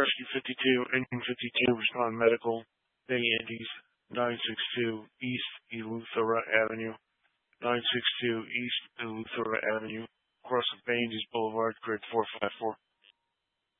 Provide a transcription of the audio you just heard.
Rescue 52, Engine 52, Respond Medical, Bay Andes, 962 East Eleuthera Avenue, 962 East Eleuthera Avenue, across of Bay Andes Boulevard, grid 454.